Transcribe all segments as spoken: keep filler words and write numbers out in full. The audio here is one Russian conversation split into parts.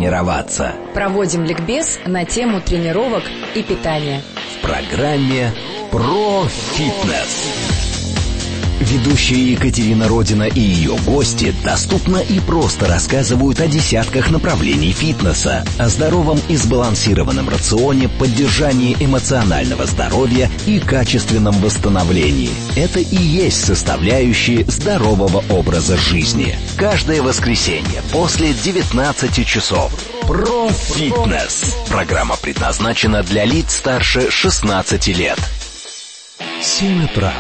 тренироваться. Проводим ликбез на тему тренировок и питания. В программе «Про фитнес». Ведущие Екатерина Родина и ее гости доступно и просто рассказывают о десятках направлений фитнеса, о здоровом и сбалансированном рационе, поддержании эмоционального здоровья и качественном восстановлении. Это и есть составляющие здорового образа жизни. Каждое воскресенье после девятнадцати часов. Про фитнес. Программа предназначена для лиц старше шестнадцати лет. семь утра.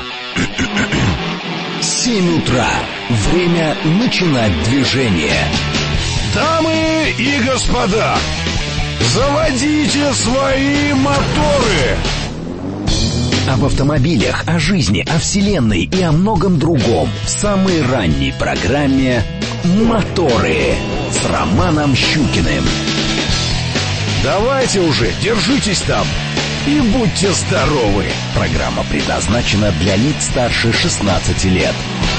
семь утра. Время начинать движение. Дамы и господа, заводите свои моторы. Об автомобилях, о жизни, о вселенной и о многом другом в самой ранней программе «Моторы» с Романом Щукиным. Давайте уже, держитесь там и будьте здоровы. Программа предназначена для лиц старше шестнадцати лет.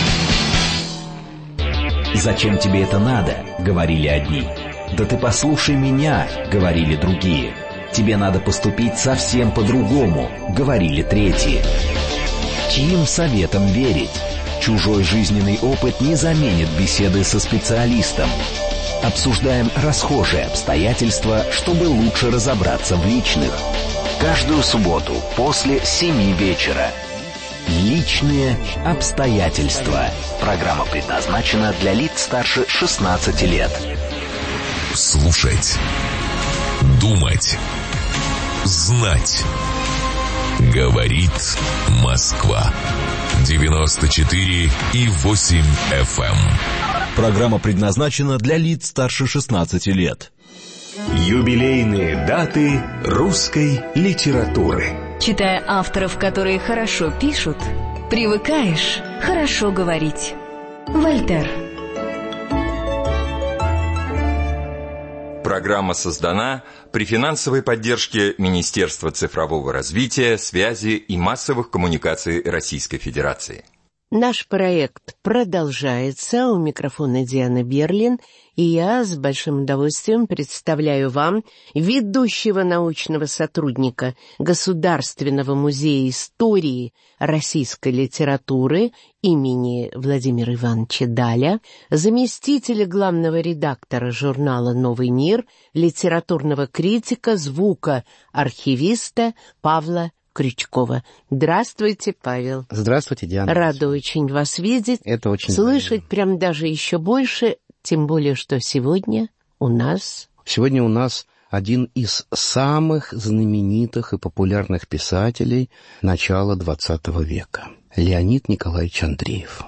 «Зачем тебе это надо?» — говорили одни. «Да ты послушай меня», — говорили другие. «Тебе надо поступить совсем по-другому», — говорили третьи. Чьим советам верить? Чужой жизненный опыт не заменит беседы со специалистом. Обсуждаем расхожие обстоятельства, чтобы лучше разобраться в личных. Каждую субботу после семи вечера. Личные обстоятельства. Программа предназначена для лиц старше шестнадцати лет. Слушать, думать, знать. Говорит Москва. девяносто четыре и восемь эф эм. Программа предназначена для лиц старше шестнадцати лет. Юбилейные даты русской литературы. Читая авторов, которые хорошо пишут, привыкаешь хорошо говорить. Вольтер. Программа создана при финансовой поддержке Министерства цифрового развития, связи и массовых коммуникаций Российской Федерации. Наш проект продолжается. У микрофона Диана Берлин, и я с большим удовольствием представляю вам ведущего научного сотрудника Государственного музея истории российской литературы имени Владимира Ивановича Даля, заместителя главного редактора журнала «Новый мир», литературного критика, звукоархивиста Павла Крючкова. Здравствуйте, Павел. Здравствуйте, Диана. Рада очень вас видеть. Это очень слышать прям даже еще больше, тем более, что сегодня у нас... Сегодня у нас один из самых знаменитых и популярных писателей начала двадцатого века. Леонид Николаевич Андреев.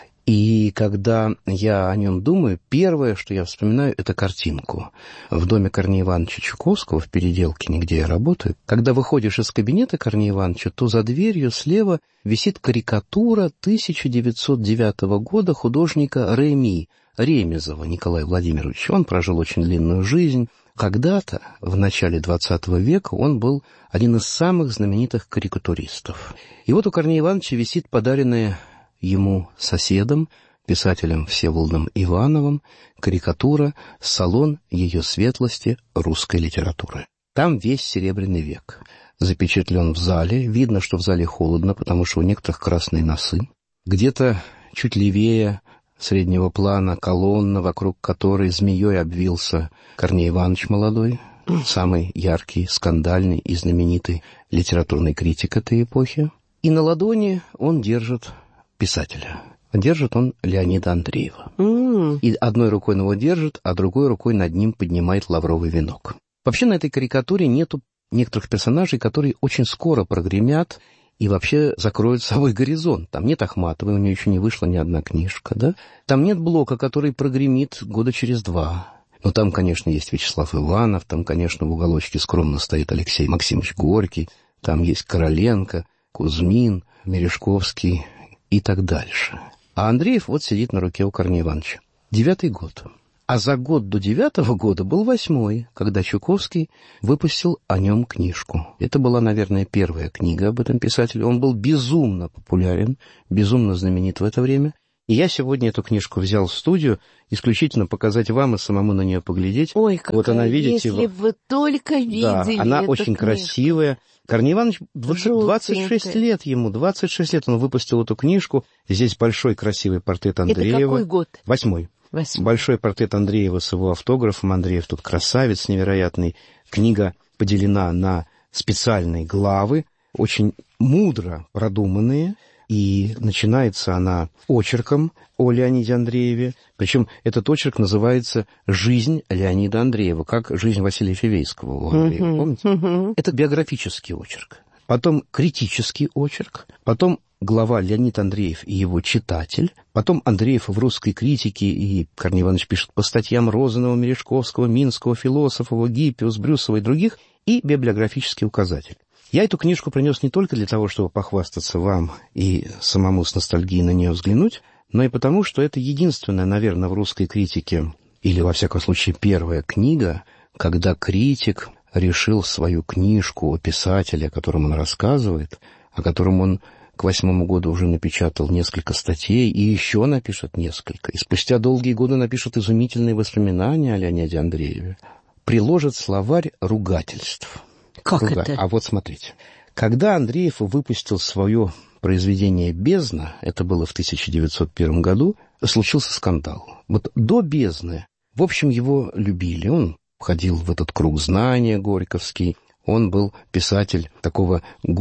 И когда я о нем думаю, первое, что я вспоминаю, это картинку. В доме Корнея Ивановича Чуковского, в Переделкине, где я работаю, когда выходишь из кабинета Корнея Ивановича, то за дверью слева висит карикатура тысяча девятьсот девятого года художника Реми, Ремезова Николая Владимировича. Он прожил очень длинную жизнь. Когда-то, в начале двадцатого века, он был один из самых знаменитых карикатуристов. И вот у Корнея Ивановича висит подаренная ему соседом, писателем Всеволодом Ивановым, карикатура «Салон ее светлости русской литературы». Там весь Серебряный век запечатлен в зале. Видно, что в зале холодно, потому что у некоторых красные носы. Где-то чуть левее среднего плана колонна, вокруг которой змеей обвился Корней Иванович молодой, самый яркий, скандальный и знаменитый литературный критик этой эпохи. И на ладони он держит писателя. Держит он Леонида Андреева. Mm. И одной рукой он его держит, а другой рукой над ним поднимает лавровый венок. Вообще на этой карикатуре нету некоторых персонажей, которые очень скоро прогремят и вообще закроют собой горизонт. Там нет Ахматовой, у нее еще не вышла ни одна книжка, да? Там нет Блока, который прогремит года через два. Но там, конечно, есть Вячеслав Иванов, там, конечно, в уголочке скромно стоит Алексей Максимович Горький, там есть Короленко, Кузьмин, Мережковский и так дальше. А Андреев вот сидит на руке у Корнея Ивановича. Девятый год. А за год до девятого года был восьмой, когда Чуковский выпустил о нем книжку. Это была, наверное, первая книга об этом писателе. Он был безумно популярен, безумно знаменит в это время. И я сегодня эту книжку взял в студию исключительно показать вам и самому на нее поглядеть. Ой, какая, вот она, видите, если бы вы только видели. Да, она эту очень книжку. Красивая. Корней Иванович, двадцать шесть лет ему, двадцать шесть лет он выпустил эту книжку. Здесь большой красивый портрет Андреева. Это какой год? Восьмой. Восьмой. Большой портрет Андреева с его автографом. Андреев тут красавец невероятный. Книга поделена на специальные главы, очень мудро продуманные. И начинается она очерком о Леониде Андрееве. Причем этот очерк называется «Жизнь Леонида Андреева», как «Жизнь Василия Фивейского» у Андреева, uh-huh, помните? Uh-huh. Это биографический очерк. Потом критический очерк. Потом глава «Леонид Андреев и его читатель». Потом Андреев в русской критике, и Корней Иванович пишет по статьям Розанова, Мережковского, Минского, Философова, Гиппиус, Брюсова и других. И библиографический указатель. Я эту книжку принес не только для того, чтобы похвастаться вам и самому с ностальгией на нее взглянуть, но и потому, что это единственная, наверное, в русской критике, или, во всяком случае, первая книга, когда критик решил свою книжку о писателе, о котором он рассказывает, о котором он к восьмому году уже напечатал несколько статей, и еще напишет несколько, и спустя долгие годы напишет изумительные воспоминания о Леониде Андрееве, приложит словарь ругательств. Как Руга... это? А вот смотрите. Когда Андреев выпустил свое произведение «Бездна», это было в тысяча девятьсот первом году, случился скандал. Вот до «Бездны», в общем, его любили. Он входил в этот круг знания горьковский. Он был писатель такого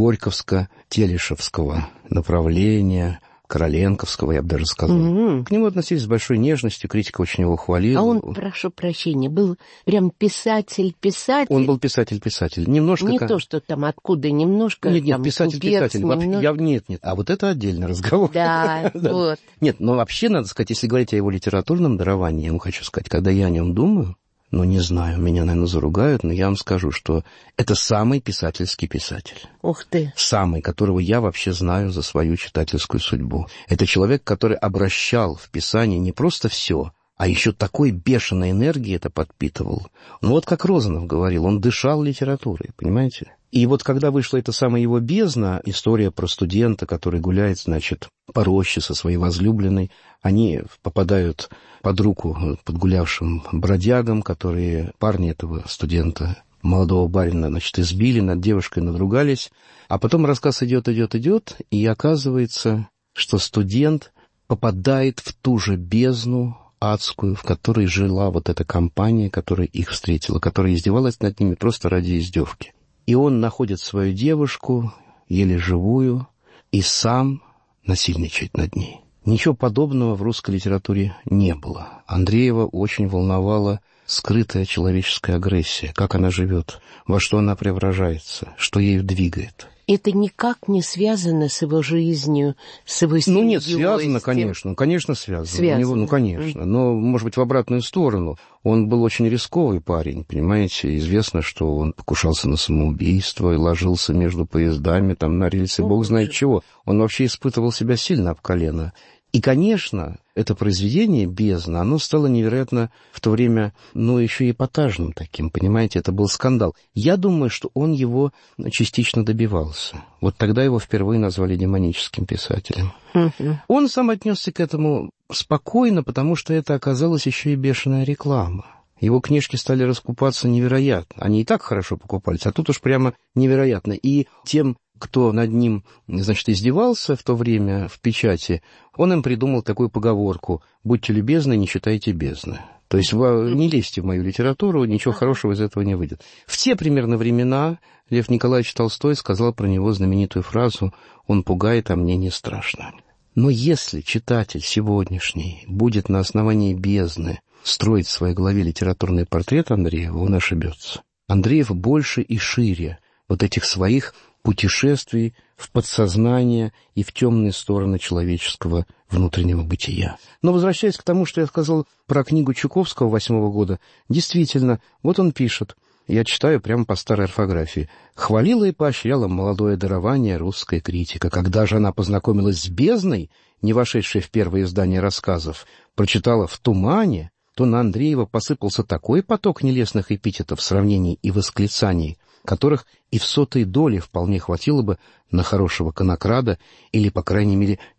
горьковско-телешевского направления, короленковского, я бы даже сказал. Mm-hmm. К нему относились с большой нежностью, критика очень его хвалила. А он, прошу прощения, был прям писатель-писатель? Он был писатель-писатель. Немножко... Не как... то, что там откуда, немножко... Нет, нет, там, писатель-писатель. Немножко... Я... Нет, нет. А вот это отдельный разговор. Да, вот. Нет, но вообще, надо сказать, если говорить о его литературном даровании, я вам хочу сказать, когда я о нем думаю, ну, не знаю, меня, наверное, заругают, но я вам скажу, что это самый писательский писатель. Ух ты! Самый, которого я вообще знаю за свою читательскую судьбу. Это человек, который обращал в писание не просто все, а еще такой бешеной энергией это подпитывал. Ну, вот как Розанов говорил, он дышал литературой, понимаете? И вот когда вышла эта самая его «Бездна», история про студента, который гуляет, значит, по роще со своей возлюбленной, они попадают под руку подгулявшим бродягам, которые, парни этого студента, молодого барина, значит, избили, над девушкой надругались. А потом рассказ идет, идет, идет, и оказывается, что студент попадает в ту же бездну адскую, в которой жила вот эта компания, которая их встретила, которая издевалась над ними просто ради издевки. И он находит свою девушку, еле живую, и сам насильничает над ней. Ничего подобного в русской литературе не было. Андреева очень волновала скрытая человеческая агрессия, как она живет, во что она преображается, что ею двигает. Это никак не связано с его жизнью, с его семьей? Ну нет, связано, конечно, конечно связано. Связано. У него, ну, конечно, но, может быть, в обратную сторону. Он был очень рисковый парень, понимаете, известно, что он покушался на самоубийство и ложился между поездами, там, на рельсы, О, бог знает чего. Он вообще испытывал себя сильно об колено. И, конечно, это произведение «Бездна», оно стало невероятно в то время, ну, еще и эпатажным таким, понимаете, это был скандал. Я думаю, что он его частично добивался. Вот тогда его впервые назвали демоническим писателем. Uh-huh. Он сам отнесся к этому спокойно, потому что это оказалось еще и бешеная реклама. Его книжки стали раскупаться невероятно. Они и так хорошо покупались, а тут уж прямо невероятно. И тем, кто над ним, значит, издевался в то время в печати, он им придумал такую поговорку: «Будьте любезны, не читайте бездны». То есть не лезьте в мою литературу, ничего хорошего из этого не выйдет. В те примерно времена Лев Николаевич Толстой сказал про него знаменитую фразу: «Он пугает, а мне не страшно». Но если читатель сегодняшний будет на основании «Бездны» строить в своей голове литературный портрет Андреева, он ошибется. Андреев больше и шире вот этих своих путешествий в подсознание и в темные стороны человеческого внутреннего бытия. Но возвращаясь к тому, что я сказал про книгу Чуковского восьмого года, действительно, вот он пишет, я читаю прямо по старой орфографии: «Хвалила и поощряла молодое дарование русская критика. Когда же она познакомилась с бездной, не вошедшей в первое издание рассказов, прочитала в тумане, то на Андреева посыпался такой поток нелестных эпитетов, сравнений и восклицаний, которых и в сотой доли вполне хватило бы на хорошего конокрада или, по крайней мере,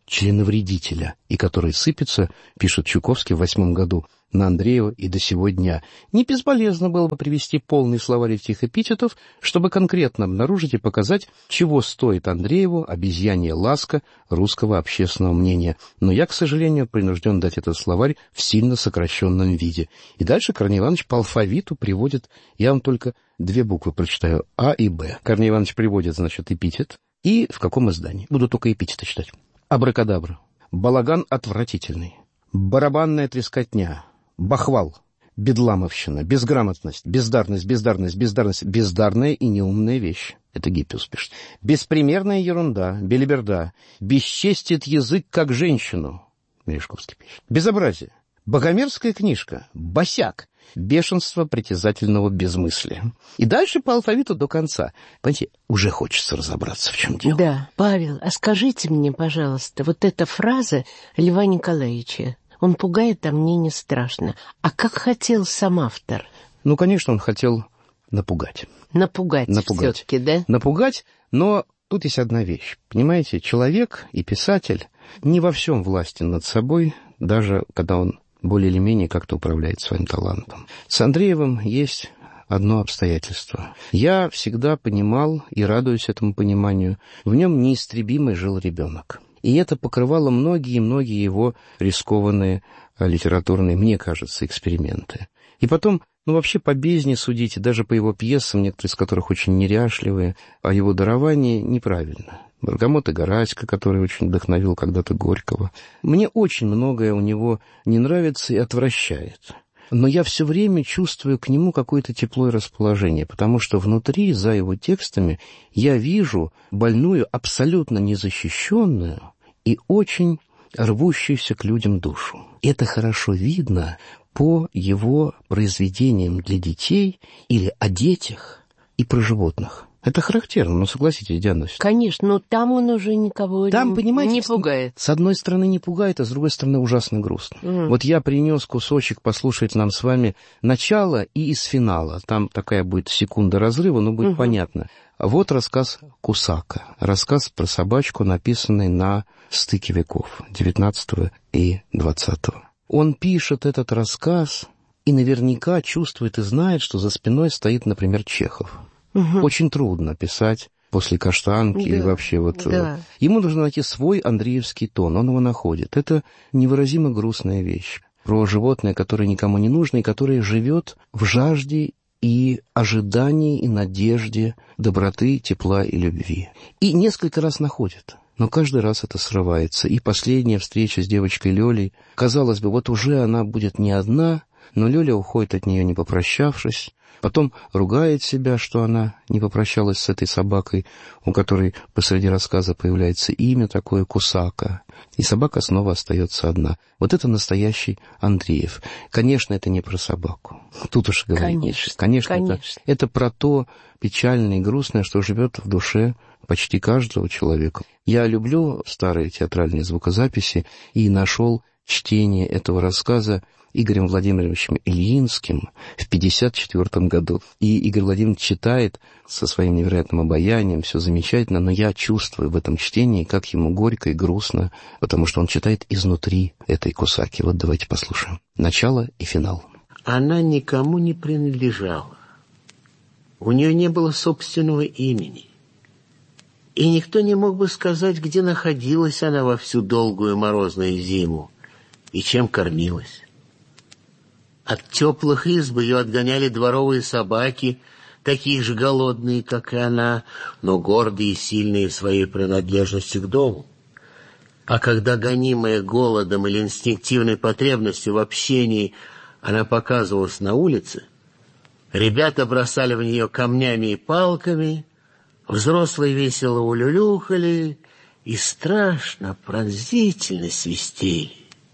членовредителя, и который сыпется, пишет Чуковский в восьмом году, на Андреева и до сего дня. Не безполезно было бы привести полный словарь этих эпитетов, чтобы конкретно обнаружить и показать, чего стоит Андрееву обезьянья ласка русского общественного мнения. Но я, к сожалению, принужден дать этот словарь в сильно сокращенном виде. И дальше Корней Иванович по алфавиту приводит, я вам только две буквы прочитаю, А и Б. Корней Иванович приводит, значит, эпитет. И в каком издании? Буду только эпитеты читать. Абракадабра. Балаган отвратительный. Барабанная трескотня. Бахвал, бедламовщина, безграмотность, бездарность, бездарность, бездарность, бездарная и неумная вещь. Это Гиппиус пишет. Беспримерная ерунда, белиберда, бесчестит язык, как женщину. Мережковский пишет. Безобразие, богомерзкая книжка, босяк, бешенство притязательного безмыслия. И дальше по алфавиту до конца. Понимаете, уже хочется разобраться, в чем дело. Да, Павел, а скажите мне, пожалуйста, вот эта фраза Льва Николаевича, он пугает, а мне не страшно. А как хотел сам автор? Ну, конечно, он хотел напугать. Напугать, напугать. Все-таки, да? Напугать, но тут есть одна вещь. Понимаете, человек и писатель не во всем властен над собой, даже когда он более или менее как-то управляет своим талантом. С Андреевым есть одно обстоятельство. Я всегда понимал и радуюсь этому пониманию. В нем неистребимый жил ребенок. И это покрывало многие-многие его рискованные литературные, мне кажется, эксперименты. И потом, ну вообще по бездне судить, даже по его пьесам, некоторые из которых очень неряшливые, о его даровании неправильно. Баргамот и Гораська, который очень вдохновил когда-то Горького. Мне очень многое у него не нравится и отвращает. Но я все время чувствую к нему какое-то тепло и расположение, потому что внутри, за его текстами, я вижу больную, абсолютно незащищенную и очень рвущуюся к людям душу. Это хорошо видно по его произведениям для детей или о детях и про животных. Это характерно, ну согласитесь, Диана. Конечно, но там он уже никого там, понимаете, не пугает. С одной стороны не пугает, а с другой стороны ужасно грустно. Mm. Вот я принес кусочек послушать нам с вами начало и из финала. Там такая будет секунда разрыва, но будет mm-hmm. понятно. Вот рассказ Кусака. Рассказ про собачку, написанный на стыке веков девятнадцатого и двадцатого. Он пишет этот рассказ и наверняка чувствует и знает, что за спиной стоит, например, Чехов. Угу. Очень трудно писать после Каштанки да, или вообще вот... Да. Ему нужно найти свой андреевский тон, он его находит. Это невыразимо грустная вещь. Про животное, которое никому не нужно, и которое живет в жажде и ожидании, и надежде доброты, тепла и любви. И несколько раз находит. Но каждый раз это срывается. И последняя встреча с девочкой Лёлей, казалось бы, вот уже она будет не одна, но Лёля уходит от нее, не попрощавшись. Потом ругает себя, что она не попрощалась с этой собакой, у которой посреди рассказа появляется имя такое Кусака. И собака снова остается одна. Вот это настоящий Андреев. Конечно, это не про собаку. Тут уж говорить. Конечно, конечно, конечно. Это, это про то печальное и грустное, что живет в душе почти каждого человека. Я люблю старые театральные звукозаписи и нашел чтение этого рассказа Игорем Владимировичем Ильинским в пятьдесят четвёртом году. И Игорь Владимирович читает со своим невероятным обаянием, все замечательно, но я чувствую в этом чтении, как ему горько и грустно, потому что он читает изнутри этой Кусаки. Вот давайте послушаем. Начало и финал. Она никому не принадлежала. У нее не было собственного имени. И никто не мог бы сказать, где находилась она во всю долгую морозную зиму и чем кормилась. От теплых изб ее отгоняли дворовые собаки, такие же голодные, как и она, но гордые и сильные своей принадлежностью к дому. А когда, гонимая голодом или инстинктивной потребностью в общении, она показывалась на улице, ребята бросали в нее камнями и палками, взрослые весело улюлюхали и страшно, пронзительно свистели.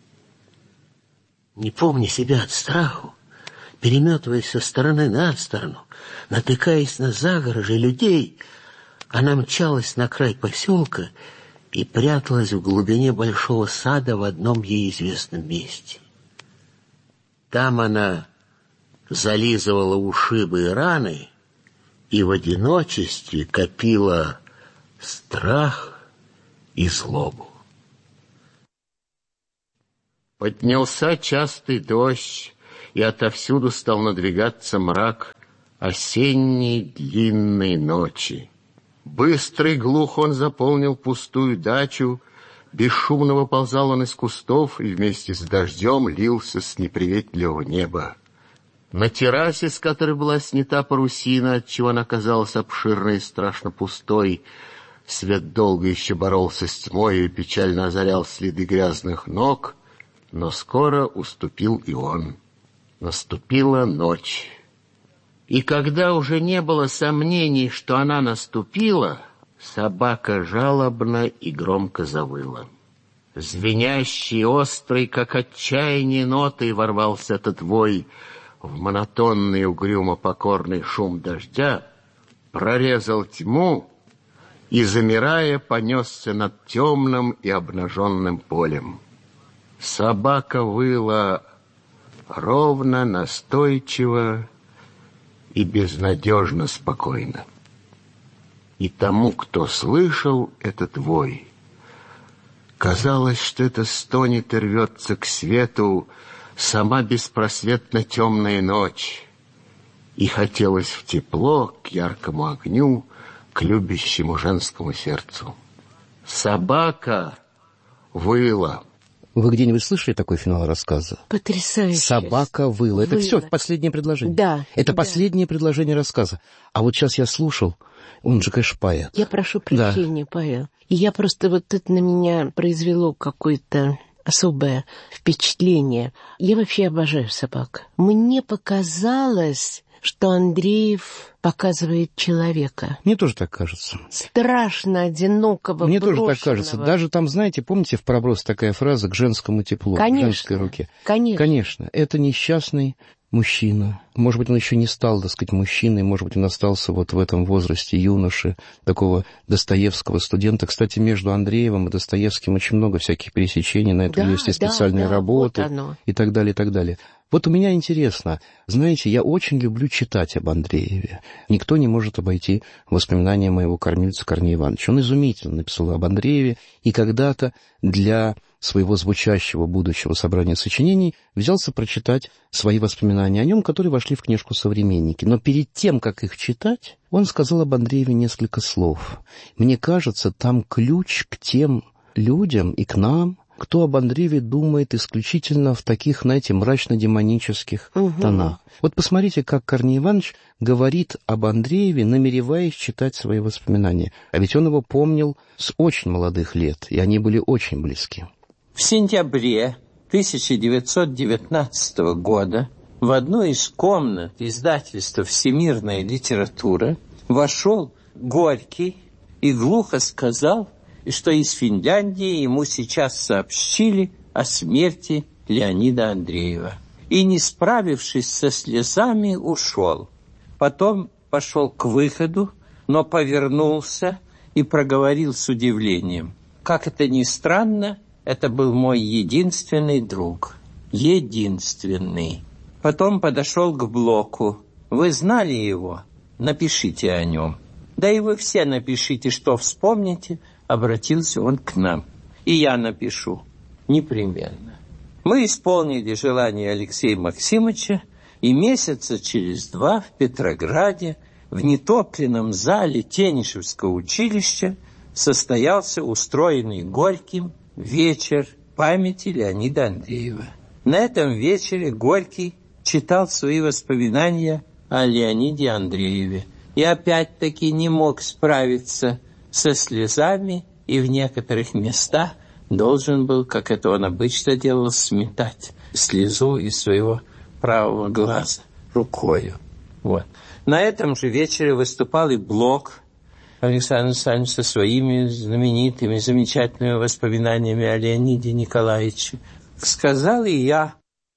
Не помня себя от страху, переметываясь со стороны на сторону, натыкаясь на загорожи людей, она мчалась на край поселка и пряталась в глубине большого сада в одном ей известном месте. Там она зализывала ушибы и раны и в одиночестве копила страх и злобу. Поднялся частый дождь, и отовсюду стал надвигаться мрак осенней длинной ночи. Быстрый глух он заполнил пустую дачу, бесшумно выползал он из кустов и вместе с дождем лился с неприветливого неба. На террасе, с которой была снята парусина, отчего она казалась обширной и страшно пустой, свет долго еще боролся с тьмой и печально озарял следы грязных ног, но скоро уступил и он. Наступила ночь. И когда уже не было сомнений, что она наступила, собака жалобно и громко завыла. Звенящий, острый, как отчаяние нотой, ворвался этот вой в монотонный, угрюмо покорный шум дождя, прорезал тьму и, замирая, понесся над темным и обнаженным полем. Собака выла ровно, настойчиво и безнадежно спокойно. И тому, кто слышал этот вой, казалось, что это стонет и рвется к свету сама беспросветно темная ночь, и хотелось в тепло, к яркому огню, к любящему женскому сердцу. Собака выла. Вы где-нибудь слышали такой финал рассказа? Потрясающе. Собака выла. Это Выла. все последнее предложение. Да. Это да. последнее предложение рассказа. А вот сейчас я слушал, он же, конечно, поэт. Я прошу прощения, да. Павел. И я просто, вот это на меня произвело какое-то особое впечатление. Я вообще обожаю собак. Мне показалось, что Андреев показывает человека. Мне тоже так кажется. Страшно одинокого, Мне брошенного. тоже так кажется. Даже там, знаете, помните в «Проброс» такая фраза «к женскому теплу», конечно, к женской руке? Конечно. Конечно. Это несчастный мужчина. Может быть, он еще не стал, так сказать, мужчиной, может быть, он остался вот в этом возрасте юноши, такого Достоевского студента. Кстати, между Андреевым и Достоевским очень много всяких пересечений, на это да, есть и да, специальные да, работы, вот и так далее, и так далее. Вот у меня интересно, знаете, я очень люблю читать об Андрееве. Никто не может обойти воспоминания моего кормильца Корнея Ивановича. Он изумительно написал об Андрееве, и когда-то для своего звучащего будущего собрания сочинений взялся прочитать свои воспоминания о нем, которые вошли в книжку «Современники». Но перед тем, как их читать, он сказал об Андрееве несколько слов. Мне кажется, там ключ к тем людям и к нам, кто об Андрееве думает исключительно в таких, знаете, мрачно-демонических угу. тонах. Вот посмотрите, как Корней Иванович говорит об Андрееве, намереваясь читать свои воспоминания. А ведь он его помнил с очень молодых лет, и они были очень близки. В сентябре тысяча девятьсот девятнадцатого года в одну из комнат издательства «Всемирная литература» вошел Горький и глухо сказал, что из Финляндии ему сейчас сообщили о смерти Леонида Андреева. И, не справившись со слезами, ушел. Потом пошел к выходу, но повернулся и проговорил с удивлением. Как это ни странно, это был мой единственный друг. Единственный. Потом подошел к Блоку. Вы знали его? Напишите о нем. Да и вы все напишите, что вспомните. Обратился он к нам. И я напишу. Непременно. Мы исполнили желание Алексея Максимовича, и месяца через два в Петрограде, в нетопленном зале Тенишевского училища, состоялся устроенный Горьким вечер памяти Леонида Андреева. На этом вечере Горький читал свои воспоминания о Леониде Андрееве. И опять-таки не мог справиться со слезами, и в некоторых местах должен был, как это он обычно делал, сметать слезу из своего правого глаза рукою. Вот. На этом же вечере выступал и Блок, Александр Александрович, со своими знаменитыми, замечательными воспоминаниями о Леониде Николаевиче. Сказал и я,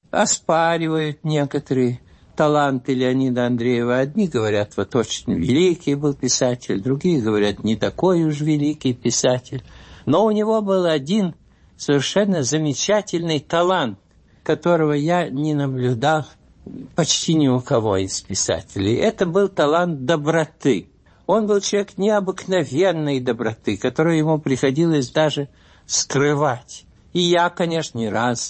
оспаривают некоторые таланты Леонида Андреева. Одни говорят, вот очень великий был писатель, другие говорят, не такой уж великий писатель. Но у него был один совершенно замечательный талант, которого я не наблюдал почти ни у кого из писателей. Это был талант доброты. Он был человек необыкновенной доброты, которую ему приходилось даже скрывать. И я, конечно, не раз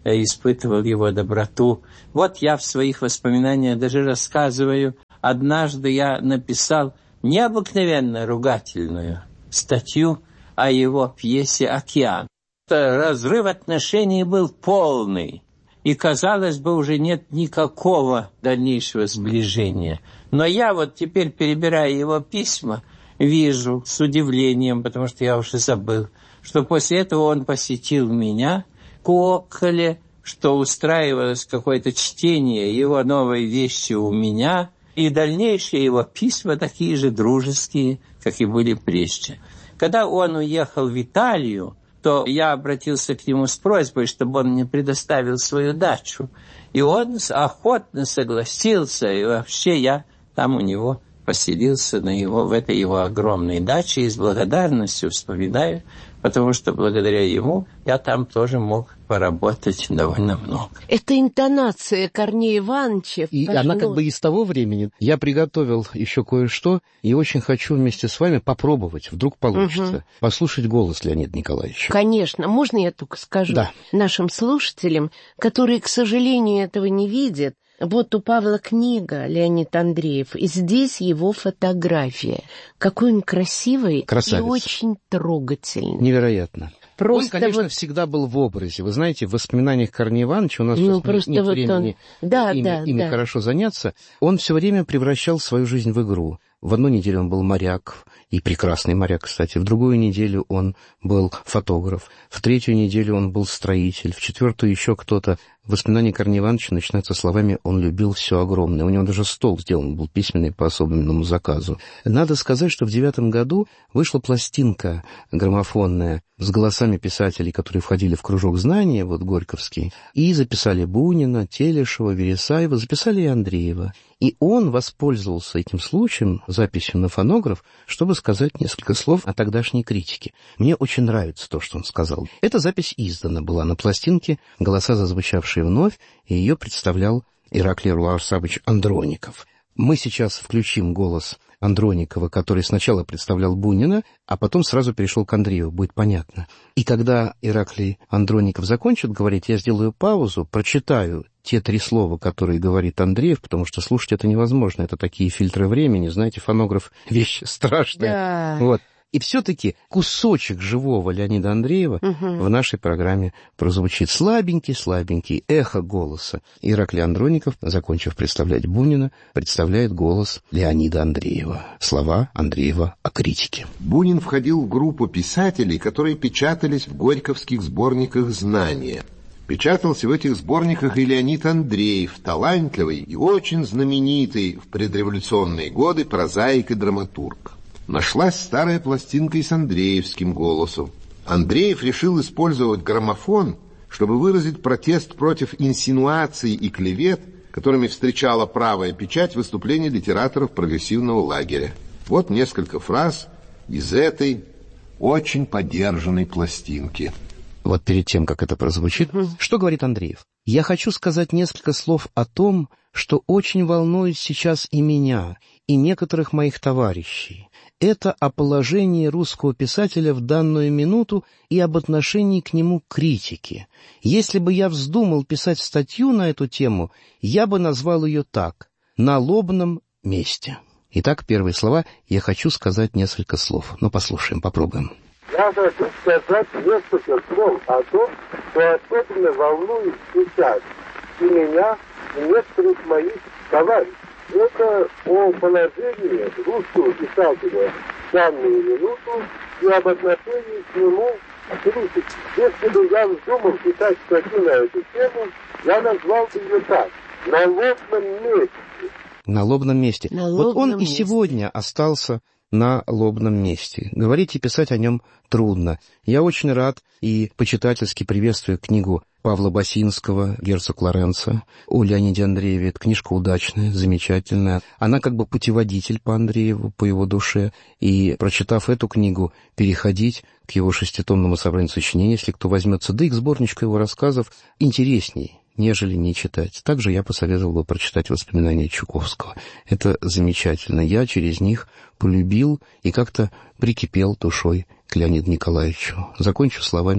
испытывал его доброту. Вот я в своих воспоминаниях даже рассказываю, однажды я написал необыкновенно ругательную статью о его пьесе «Океан». Разрыв отношений был полный, и, казалось бы, уже нет никакого дальнейшего сближения. Но я вот теперь, перебирая его письма, вижу с удивлением, потому что я уже забыл, что после этого он посетил меня в Коколе, что устраивалось какое-то чтение его новой вещи у меня, и дальнейшие его письма такие же дружеские, как и были прежде. Когда он уехал в Италию, то я обратился к нему с просьбой, чтобы он мне предоставил свою дачу. И он охотно согласился, и вообще я там у него поселился на его, в этой его огромной даче, и с благодарностью вспоминаю, потому что благодаря ему я там тоже мог поработать довольно много. Это интонация Корнея Ивановича. И пошло. Она как бы из того времени. Я приготовил еще кое-что, и очень хочу вместе с вами попробовать, вдруг получится, угу. послушать голос Леонида Николаевича. Конечно. Можно я только скажу да. нашим слушателям, которые, к сожалению, этого не видят? Вот у Павла книга «Леонид Андреев», и здесь его фотография. Какой он красивый. Красавец. И очень трогательный. Невероятно. Просто он, конечно, вот... всегда был в образе. Вы знаете, в воспоминаниях Корнея Ивановича, у нас ну, сейчас нет вот времени он... да, ими, да, ими да. хорошо заняться, он все время превращал свою жизнь в игру. В одну неделю он был моряк, и прекрасный моряк, кстати. В другую неделю он был фотограф. В третью неделю он был строитель. В четвертую еще кто-то. Воспоминания Корнея Ивановича начинаются словами «он любил все огромное». У него даже стол сделан был письменный по особенному заказу. Надо сказать, что в девятом году вышла пластинка граммофонная с голосами писателей, которые входили в кружок знания, вот Горьковский, и записали Бунина, Телешева, Вересаева, записали и Андреева. И он воспользовался этим случаем, записью на фонограф, чтобы сказать несколько слов о тогдашней критике. Мне очень нравится то, что он сказал. Эта запись издана была на пластинке, голоса зазвучавшие вновь, и ее представлял Ираклий Арсабович Андроников. Мы сейчас включим голос Андроникова, который сначала представлял Бунина, а потом сразу перешел к Андрееву, будет понятно. И когда Ираклий Андроников закончит говорить, я сделаю паузу, прочитаю те три слова, которые говорит Андреев, потому что слушать это невозможно, это такие фильтры времени, знаете, фонограф — вещь страшная. Да. Вот. И все-таки кусочек живого Леонида Андреева угу. в нашей программе прозвучит. Слабенький-слабенький эхо голоса. Ираклий Андроников, закончив представлять Бунина, представляет голос Леонида Андреева. Слова Андреева о критике. Бунин входил в группу писателей, которые печатались в горьковских сборниках «Знания». Печатался в этих сборниках и Леонид Андреев, талантливый и очень знаменитый в предреволюционные годы прозаик и драматург. Нашлась старая пластинка и с андреевским голосом. Андреев решил использовать граммофон, чтобы выразить протест против инсинуаций и клевет, которыми встречала правая печать выступлений литераторов прогрессивного лагеря. Вот несколько фраз из этой очень подержанной пластинки. Вот перед тем, как это прозвучит, что говорит Андреев? «Я хочу сказать несколько слов о том, что очень волнует сейчас и меня, и некоторых моих товарищей. Это о положении русского писателя в данную минуту и об отношении к нему критики. Если бы я вздумал писать статью на эту тему, я бы назвал ее так — «На лобном месте». Итак, первые слова «я хочу сказать несколько слов». Ну, послушаем, попробуем. Я хочу сказать несколько слов о том, что особенно волнует сейчас и меня, и некоторых моих товарищей. Это о положении русского писателя в данную минуту и об отношении к нему критики. Если бы я вздумал писать статью на эту тему, я назвал ее так — «На лобном месте». На лобном месте. На вот лобном он месте. И сегодня остался на лобном месте. Говорить и писать о нем трудно. Я очень рад и по-читательски приветствую книгу Павла Басинского «Герцог Лоренцо» о Леониде Андрееве. Эта книжка удачная, замечательная. Она как бы путеводитель по Андрееву, по его душе. И, прочитав эту книгу, переходить к его шеститомному собранию сочинений, если кто возьмется, да и к сборничку его рассказов, интересней, нежели не читать. Также я посоветовал бы прочитать воспоминания Чуковского. Это замечательно. Я через них полюбил и как-то прикипел душой к Леониду Николаевичу. Закончу словами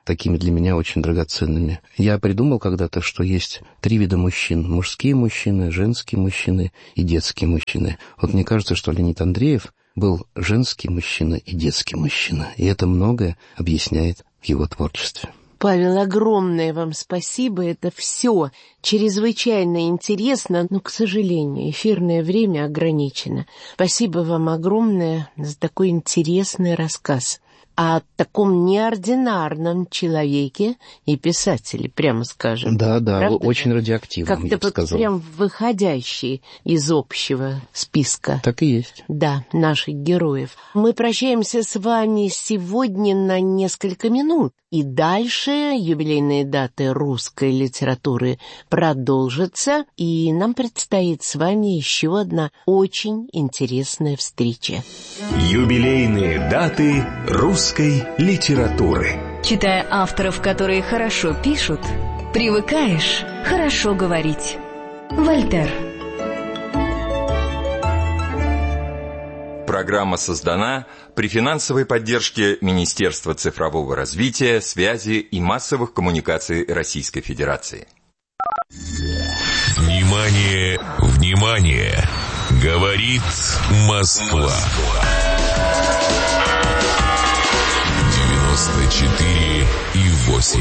такими для меня очень драгоценными. Я придумал когда-то, что есть три вида мужчин. Мужские мужчины, женские мужчины и детские мужчины. Вот мне кажется, что Леонид Андреев был женский мужчина и детский мужчина. И это многое объясняет в его творчестве. Павел, огромное вам спасибо. Это все чрезвычайно интересно, но, к сожалению, эфирное время ограничено. Спасибо вам огромное за такой интересный рассказ о таком неординарном человеке и писателе, прямо скажем. Да, да, правда? Очень радиоактивным, Как-то я бы сказал. прям выходящий из общего списка. Так и есть. Да, наших героев. Мы прощаемся с вами сегодня на несколько минут. И дальше юбилейные даты русской литературы продолжатся, и нам предстоит с вами еще одна очень интересная встреча. Юбилейные даты русской литературы. Читая авторов, которые хорошо пишут, привыкаешь хорошо говорить. Вольтер. Программа создана при финансовой поддержке Министерства цифрового развития, связи и массовых коммуникаций Российской Федерации. Внимание, внимание! Говорит Москва. девяносто четыре и восемь.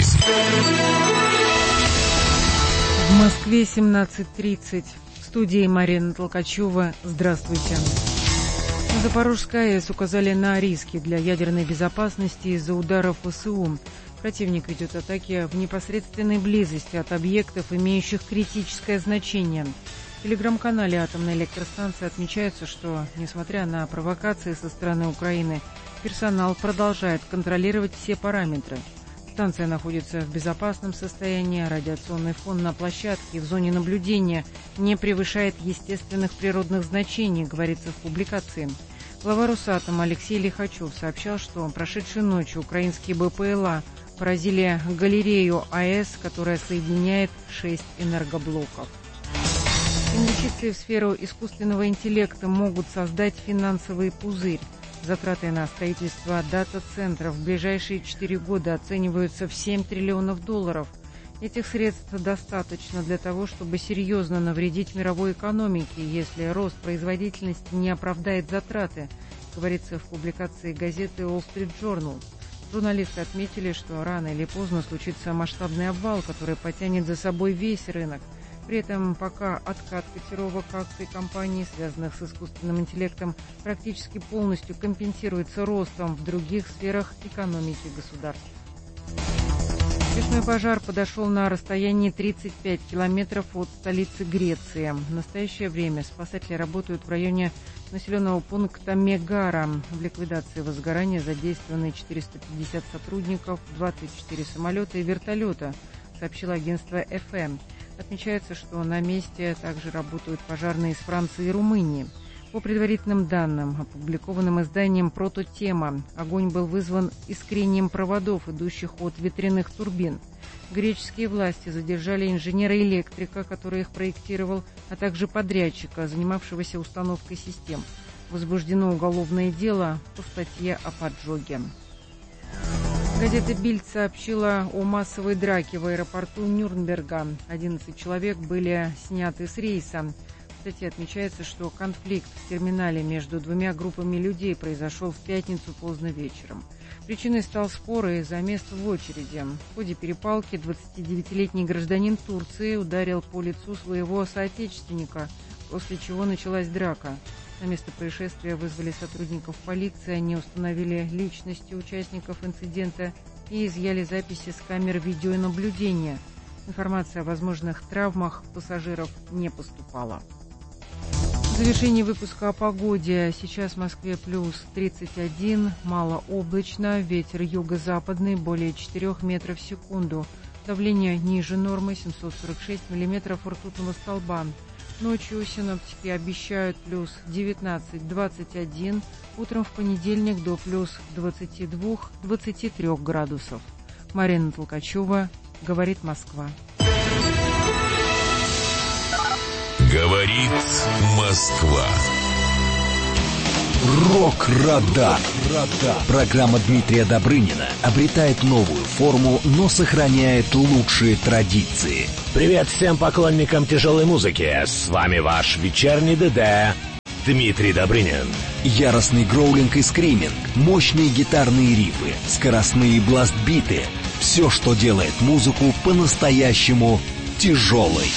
В Москве семнадцать тридцать. В студии Марина Толкачева. Здравствуйте. На Запорожской АЭС указали на риски для ядерной безопасности из-за ударов ВСУ. Противник ведет атаки в непосредственной близости от объектов, имеющих критическое значение. В телеграм-канале атомной электростанции отмечается, что, несмотря на провокации со стороны Украины, персонал продолжает контролировать все параметры. Станция находится в безопасном состоянии, радиационный фон на площадке и в зоне наблюдения не превышает естественных природных значений, говорится в публикации. Глава Росатома Алексей Лихачев сообщал, что прошедшей ночью украинские БПЛА поразили галерею АЭС, которая соединяет шесть энергоблоков. Инвестиции в сферу искусственного интеллекта могут создать финансовый пузырь. Затраты на строительство дата-центров в ближайшие четыре года оцениваются в семь триллионов долларов. Этих средств достаточно для того, чтобы серьезно навредить мировой экономике, если рост производительности не оправдает затраты, говорится в публикации газеты Wall Street Journal. Журналисты отметили, что рано или поздно случится масштабный обвал, который потянет за собой весь рынок. При этом пока откат котировок акций компаний, связанных с искусственным интеллектом, практически полностью компенсируется ростом в других сферах экономики государств. Лесной пожар подошел на расстоянии тридцать пять километров от столицы Греции. В настоящее время спасатели работают в районе населенного пункта Мегара. В ликвидации возгорания задействованы четыреста пятьдесят сотрудников, двадцать четыре самолета и вертолета, сообщило агентство эф эм. Отмечается, что на месте также работают пожарные из Франции и Румынии. По предварительным данным, опубликованным изданием «Прототема», огонь был вызван искрением проводов, идущих от ветряных турбин. Греческие власти задержали инженера-электрика, который их проектировал, а также подрядчика, занимавшегося установкой систем. Возбуждено уголовное дело по статье о поджоге. Газета «Бильд» сообщила о массовой драке в аэропорту Нюрнберга. одиннадцать человек были сняты с рейса. В статье отмечается, что конфликт в терминале между двумя группами людей произошел в пятницу поздно вечером. Причиной стал спор из-за места в очереди. В ходе перепалки двадцатидевятилетний гражданин Турции ударил по лицу своего соотечественника, после чего началась драка. На место происшествия вызвали сотрудников полиции, они установили личности участников инцидента и изъяли записи с камер видеонаблюдения. Информация о возможных травмах пассажиров не поступала. В завершении выпуска о погоде. Сейчас в Москве плюс тридцать один, малооблачно, ветер юго-западный более четырех метров в секунду. Давление ниже нормы семьсот сорок шесть миллиметров ртутного столба. Ночью синоптики обещают плюс девятнадцать - двадцать один, утром в понедельник до плюс двадцать два - двадцать три градусов. Марина Толкачева, говорит Москва. Говорит Москва. Рок-Радар. Программа Дмитрия Добрынина обретает новую форму, но сохраняет лучшие традиции. Привет всем поклонникам тяжелой музыки. С вами ваш вечерний ДД Дмитрий Добрынин. Яростный гроулинг и скриминг, мощные гитарные рифы, скоростные бластбиты. Все, что делает музыку по-настоящему тяжелой.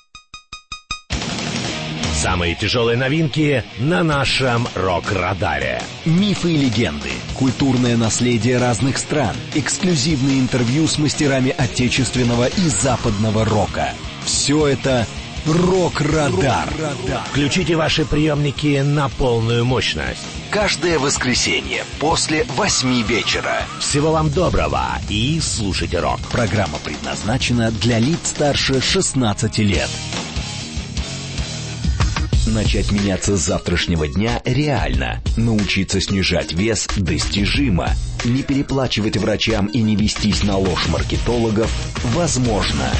Самые тяжелые новинки на нашем Рок-Радаре. Мифы и легенды, культурное наследие разных стран, эксклюзивные интервью с мастерами отечественного и западного рока. Все это Рок-Радар. Включите ваши приемники на полную мощность. Каждое воскресенье после восьми вечера. Всего вам доброго и слушайте рок. Программа предназначена для лиц старше шестнадцати лет. Начать меняться с завтрашнего дня реально. Научиться снижать вес достижимо. Не переплачивать врачам и не вестись на ложь маркетологов возможно.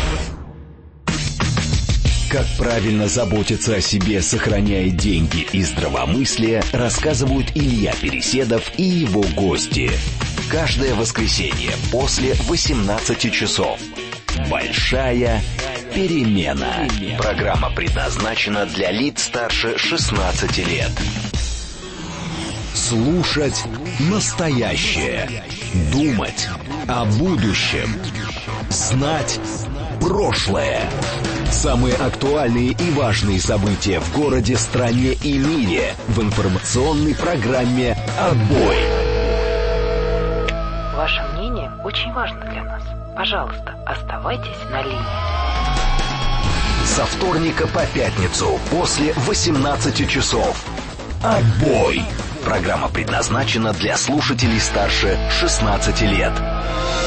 Как правильно заботиться о себе, сохраняя деньги и здравомыслие, рассказывают Илья Переседов и его гости. Каждое воскресенье после восемнадцати часов. Большая перемена. Программа предназначена для лиц старше шестнадцати лет. Слушать настоящее. Думать о будущем. Знать прошлое. Самые актуальные и важные события в городе, стране и мире в информационной программе «Отбой». Ваше мнение очень важно для нас. Пожалуйста, оставайтесь на линии. Со вторника по пятницу после восемнадцати часов. «Отбой». Программа предназначена для слушателей старше шестнадцати лет.